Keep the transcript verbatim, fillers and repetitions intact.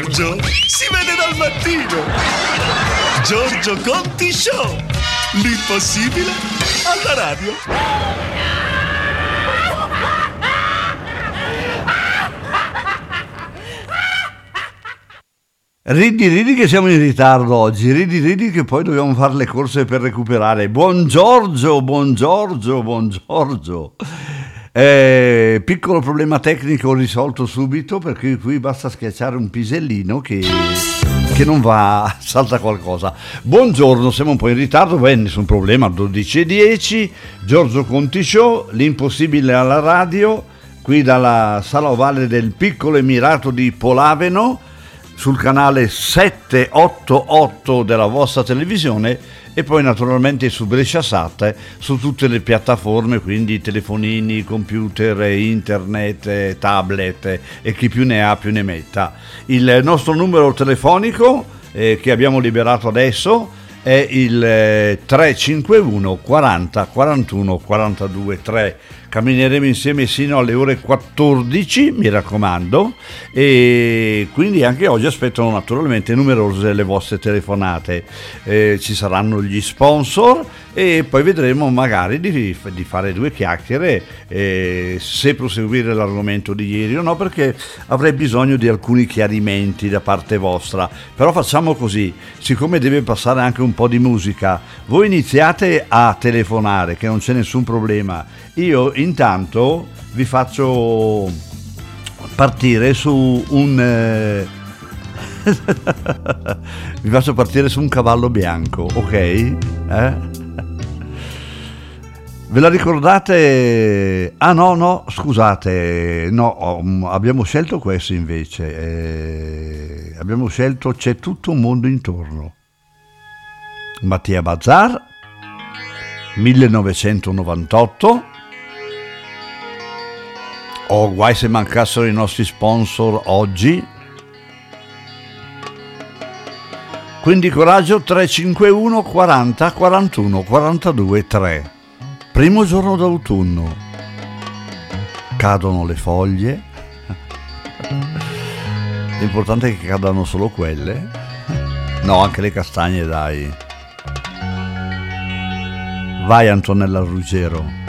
Giorgio si vede dal mattino. Giorgio Conti Show, l'impossibile alla radio. Ridi, ridi che siamo in ritardo oggi, ridi, ridi che poi dobbiamo fare le corse per recuperare. Buon Giorgio, buon Giorgio, buon Giorgio. Eh, piccolo problema tecnico risolto subito, perché qui basta schiacciare un pisellino che, che non va, salta qualcosa. Buongiorno, siamo un po' in ritardo, beh, nessun problema, dodici e dieci, Giorgio Conti Show, l'impossibile alla radio, qui dalla sala ovale del Piccolo Emirato di Polaveno, sul canale settecentottantotto della vostra televisione, e poi naturalmente su Bresciasat, su tutte le piattaforme, quindi telefonini, computer, internet, tablet e chi più ne ha più ne metta. Il nostro numero telefonico eh, che abbiamo liberato adesso è il eh, tre cinque uno quaranta quarantuno quarantadue tre. Cammineremo insieme sino alle ore quattordici, mi raccomando, e quindi anche oggi aspettano naturalmente numerose le vostre telefonate. Eh, ci saranno gli sponsor e poi vedremo magari di, di fare due chiacchiere, eh, se proseguire l'argomento di ieri o no, perché avrei bisogno di alcuni chiarimenti da parte vostra. Però facciamo così, siccome deve passare anche un po' di musica, voi iniziate a telefonare, che non c'è nessun problema. Io intanto vi faccio partire su un eh... vi faccio partire su un cavallo bianco, ok? Eh? Ve la ricordate? Ah no, no, scusate, no, abbiamo scelto questo invece, eh... abbiamo scelto C'è tutto un mondo intorno. Mattia Bazzar, millenovecentonovantotto. Oh, guai se mancassero i nostri sponsor oggi. Quindi coraggio, tre cinque uno quaranta quarantuno quarantadue tre. Primo giorno d'autunno. Cadono le foglie. L'importante è che cadano solo quelle. No, anche le castagne, dai. Vai Antonella Ruggero.